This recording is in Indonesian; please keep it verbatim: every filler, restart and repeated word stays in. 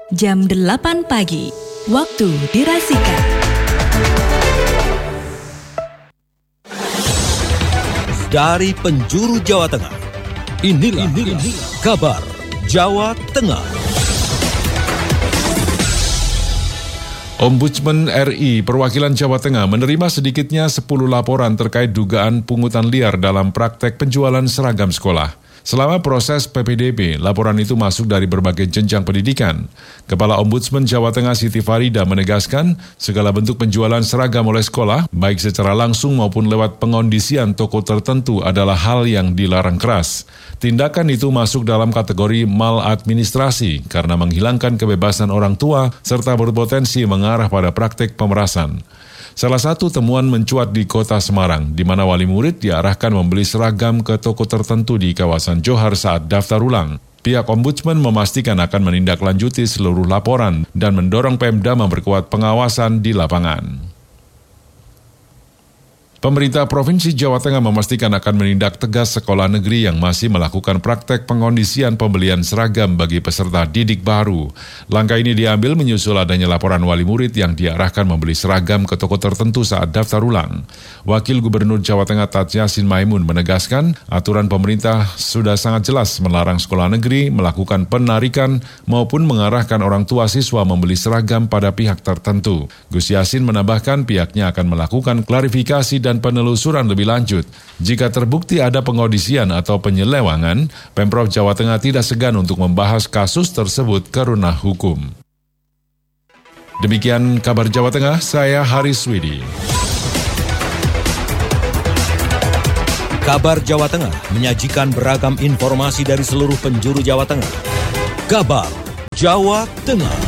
jam delapan pagi, waktu dirasikan. Dari penjuru Jawa Tengah, inilah, inilah kabar Jawa Tengah. Ombudsman R I perwakilan Jawa Tengah menerima sedikitnya sepuluh laporan terkait dugaan pungutan liar dalam praktek penjualan seragam sekolah. Selama proses P P D B, laporan itu masuk dari berbagai jenjang pendidikan. Kepala Ombudsman Jawa Tengah Siti Farida menegaskan, segala bentuk penjualan seragam oleh sekolah, baik secara langsung maupun lewat pengondisian toko tertentu adalah hal yang dilarang keras. Tindakan itu masuk dalam kategori maladministrasi karena menghilangkan kebebasan orang tua serta berpotensi mengarah pada praktek pemerasan. Salah satu temuan mencuat di kota Semarang, di mana wali murid diarahkan membeli seragam ke toko tertentu di kawasan Johar saat daftar ulang. Pihak Ombudsman memastikan akan menindaklanjuti seluruh laporan dan mendorong Pemda memperkuat pengawasan di lapangan. Pemerintah Provinsi Jawa Tengah memastikan akan menindak tegas sekolah negeri yang masih melakukan praktek pengondisian pembelian seragam bagi peserta didik baru. Langkah ini diambil menyusul adanya laporan wali murid yang diarahkan membeli seragam ke toko tertentu saat daftar ulang. Wakil Gubernur Jawa Tengah Tat Yassin Maimun menegaskan, aturan pemerintah sudah sangat jelas melarang sekolah negeri melakukan penarikan maupun mengarahkan orang tua siswa membeli seragam pada pihak tertentu. Gus Yassin menambahkan pihaknya akan melakukan klarifikasi dan penelusuran lebih lanjut. Jika terbukti ada pengondisian atau penyelewangan, Pemprov Jawa Tengah tidak segan untuk membahas kasus tersebut ke ranah hukum. Demikian kabar Jawa Tengah, saya Haris Widi. Kabar Jawa Tengah menyajikan beragam informasi dari seluruh penjuru Jawa Tengah. Kabar Jawa Tengah.